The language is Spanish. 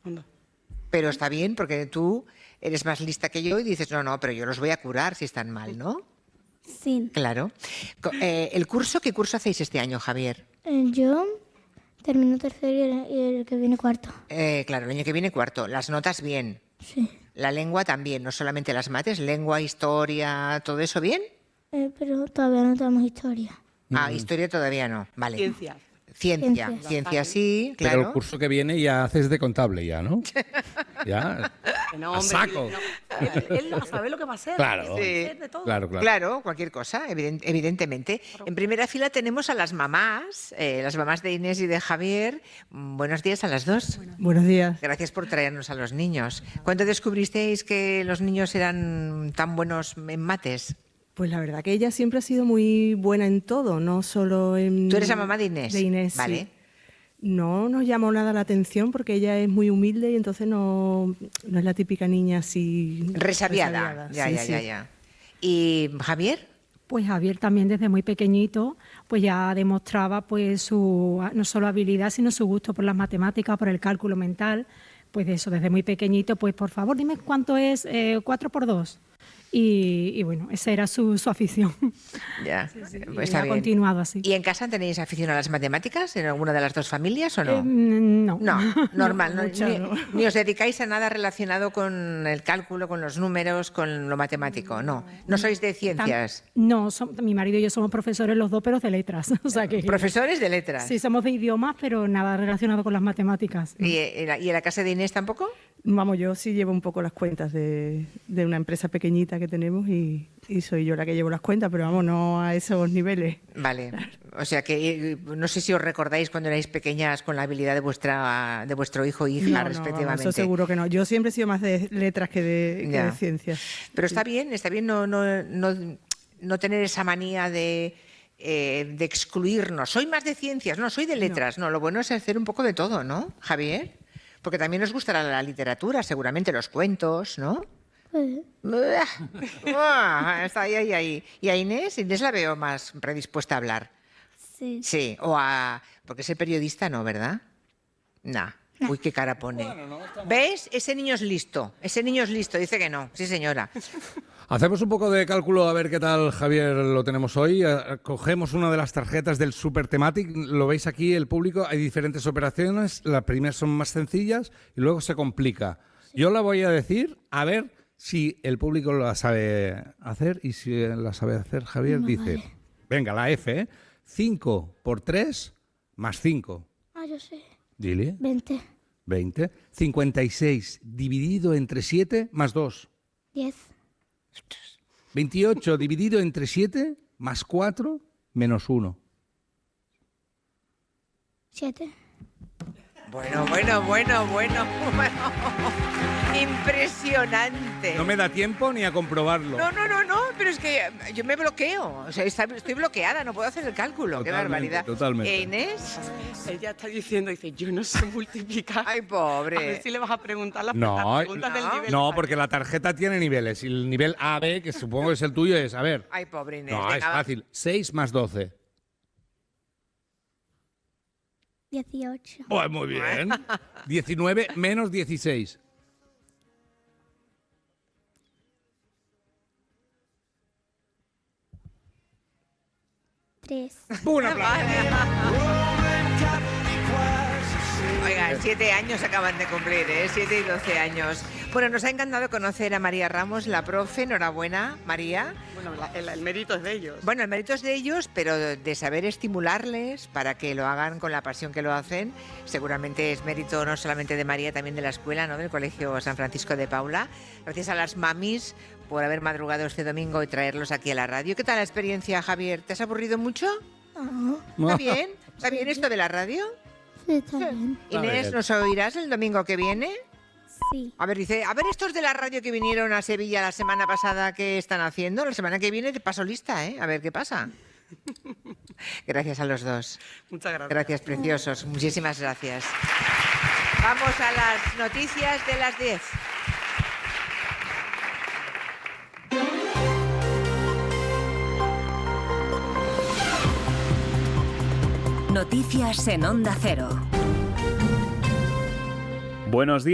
Anda. Pero está bien, porque tú eres más lista que yo y dices, no, pero yo los voy a curar si están mal, ¿no? Sí. Claro. ¿Qué curso hacéis este año, Javier? Yo termino tercero y el que viene cuarto. Claro, el año que viene cuarto. Las notas bien. Sí. La lengua también, no solamente las mates, lengua, historia, todo eso bien. Pero todavía no tenemos historia. Historia todavía no. Vale. Ciencia sí, claro. Pero el curso que viene ya haces de contable ya, ¿no? Ya. No, a hombre, saco. Él no sabe lo que va a hacer. Claro. Sí. De todo. Claro, cualquier cosa, evidentemente. En primera fila tenemos a las mamás de Inés y de Javier. Buenos días a las dos. Buenos días. Gracias por traernos a los niños. ¿Cuándo descubristeis que los niños eran tan buenos en mates? Pues la verdad que ella siempre ha sido muy buena en todo, no solo en... ¿Tú eres la mamá de Inés? De Inés, vale. Sí. No nos llamó nada la atención porque ella es muy humilde y entonces no es la típica niña así... Resabiada. Ya. ¿Y Javier? Pues Javier también desde muy pequeñito pues ya demostraba pues su no solo habilidad sino su gusto por las matemáticas, por el cálculo mental. Pues de eso, desde muy pequeñito, pues por favor dime cuánto es 4 por 2. Y bueno, esa era su afición. Ya, pues está bien. Ha continuado así. ¿Y en casa tenéis afición a las matemáticas en alguna de las dos familias o no? No. No, normal. No. Ni os dedicáis a nada relacionado con el cálculo, con los números, con lo matemático, no. ¿No sois de ciencias? No, mi marido y yo somos profesores los dos, pero de letras. O sea que, ¿Profesores de letras? Sí, somos de idiomas, pero nada relacionado con las matemáticas. ¿Y en la casa de Inés tampoco? Vamos, yo sí llevo un poco las cuentas de una empresa pequeñita que tenemos y soy yo la que llevo las cuentas, pero vamos, no a esos niveles. Vale, o sea que no sé si os recordáis cuando erais pequeñas con la habilidad de vuestro hijo o hija, respectivamente. No, eso seguro que no. Yo siempre he sido más de letras que de ciencias. Pero está bien no tener esa manía de excluirnos. Soy más de ciencias, no, soy de letras. No, lo bueno es hacer un poco de todo, ¿no, Javier? Porque también os gustará la literatura, seguramente los cuentos, ¿no? Está ahí. ¿Y a Inés? Inés la veo más predispuesta a hablar. Sí. Sí, porque ser periodista no, ¿verdad? No. Uy, qué cara pone. Bueno, ¿ves? Ese niño es listo, dice que no. Sí, señora. Hacemos un poco de cálculo a ver qué tal, Javier, lo tenemos hoy. Cogemos una de las tarjetas del Super Thematic. Lo veis aquí, el público. Hay diferentes operaciones. Las primeras son más sencillas y luego se complica. Sí. Yo la voy a decir, a ver si el público la sabe hacer. Y si la sabe hacer, Javier dice... Vale. Venga, la F, 5 por 3 más 5. Yo sé. Dile. 20. 56 dividido entre 7 más 2. 10. 28 dividido entre 7 más 4 menos 1. 7. Bueno. Impresionante. No me da tiempo ni a comprobarlo. No, pero es que yo me bloqueo. O sea, estoy bloqueada, no puedo hacer el cálculo. Qué barbaridad. Totalmente. Inés. Ella está diciendo, yo no sé multiplicar. Ay, pobre. A ver si le vas a preguntar las preguntas del nivel. No, porque la tarjeta tiene niveles. Y el nivel A, B, que supongo que es el tuyo, es, a ver. Ay, pobre Inés. No, es fácil. 6 más 12. 18. Oh, muy bien. 19 menos 16. 3. Un aplauso. Oigan, 7 años acaban de cumplir, 7 y 12 años. Bueno, nos ha encantado conocer a María Ramos, la profe. Enhorabuena, María. Bueno, el mérito es de ellos. Bueno, el mérito es de ellos, pero de saber estimularles para que lo hagan con la pasión que lo hacen, seguramente es mérito no solamente de María, también de la escuela, ¿no? Del Colegio San Francisco de Paula. Gracias a las mamis por haber madrugado este domingo y traerlos aquí a la radio. ¿Qué tal la experiencia, Javier? ¿Te has aburrido mucho? No. ¿Está bien? ¿Está bien esto de la radio? Sí, está bien. Inés, ¿nos oirás el domingo que viene? Sí. A ver, estos de la radio que vinieron a Sevilla la semana pasada, ¿qué están haciendo? La semana que viene te paso lista, A ver qué pasa. Gracias a los dos. Muchas gracias. Gracias, preciosos. Muchísimas gracias. Vamos a las noticias de las 10. Noticias en Onda Cero. Buenos días.